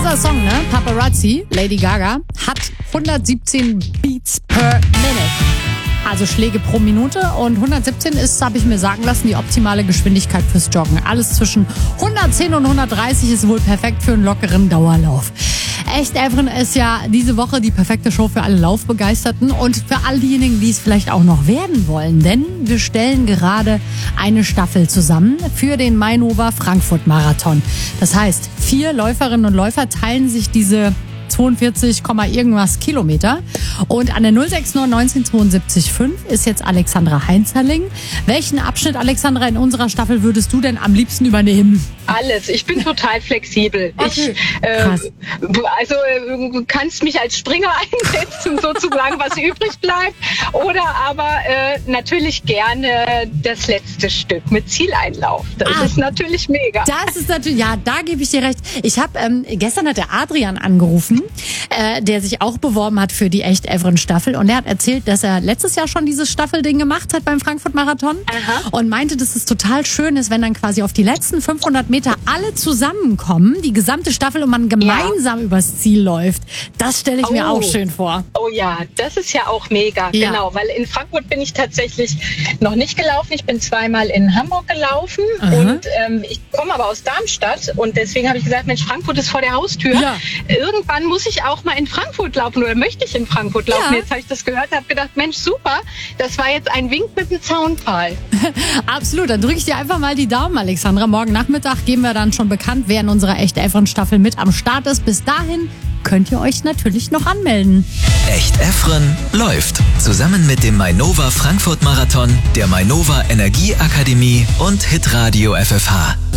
Toller Song, ne? Paparazzi, Lady Gaga, hat 117 Beats per Minute. Also Schläge pro Minute, und 117 ist, habe ich mir sagen lassen, die optimale Geschwindigkeit fürs Joggen. Alles zwischen 110 und 130 ist wohl perfekt für einen lockeren Dauerlauf. Echt Evren ist ja diese Woche die perfekte Show für alle Laufbegeisterten und für all diejenigen, die es vielleicht auch noch werden wollen. Denn wir stellen gerade eine Staffel zusammen für den Mainova Frankfurt Marathon. Das heißt, 4 Läuferinnen und Läufer teilen sich diese 42, irgendwas Kilometer. Und an der 06 72 5 ist jetzt Alexandra Heinzerling. Welchen Abschnitt, Alexandra, in unserer Staffel würdest du denn am liebsten übernehmen? Alles. Ich bin total flexibel. Okay. Du kannst mich als Springer einsetzen, sozusagen, was übrig bleibt. Oder aber natürlich gerne das letzte Stück mit Zieleinlauf. Das ist natürlich mega. Das ist natürlich, ja, da gebe ich dir recht. Ich habe, gestern hat der Adrian angerufen, der sich auch beworben hat für die Echt-Evren-Staffel. Und er hat erzählt, dass er letztes Jahr schon dieses Staffelding gemacht hat beim Frankfurt-Marathon. Und meinte, dass es total schön ist, wenn dann quasi auf die letzten 500 Meter alle zusammenkommen, die gesamte Staffel, und man gemeinsam übers Ziel läuft. Das stelle ich mir auch schön vor. Oh ja, das ist ja auch mega. Ja. Genau, weil in Frankfurt bin ich tatsächlich noch nicht gelaufen. Ich bin 2-mal in Hamburg gelaufen. Und ich komme aber aus Darmstadt, und deswegen habe ich gesagt, Mensch, Frankfurt ist vor der Haustür. Ja. Irgendwann muss ich auch mal in Frankfurt laufen, oder möchte ich in Frankfurt laufen. Ja. Jetzt habe ich das gehört und habe gedacht, Mensch, super, das war jetzt ein Wink mit dem Zaunpfahl. Absolut, dann drücke ich dir einfach mal die Daumen, Alexandra. Morgen Nachmittag geben wir dann schon bekannt, wer in unserer Echt-Evren-Staffel mit am Start ist. Bis dahin könnt ihr euch natürlich noch anmelden. Echt-Evren läuft zusammen mit dem Mainova Frankfurt Marathon, der Mainova Energieakademie und Hitradio FFH.